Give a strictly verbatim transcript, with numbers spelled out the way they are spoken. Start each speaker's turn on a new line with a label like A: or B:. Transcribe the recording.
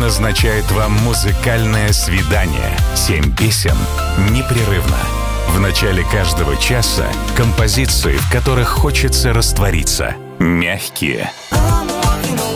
A: назначает вам музыкальное свидание. Семь песен непрерывно. В начале каждого часа композиции, в которых хочется раствориться. Мягкие.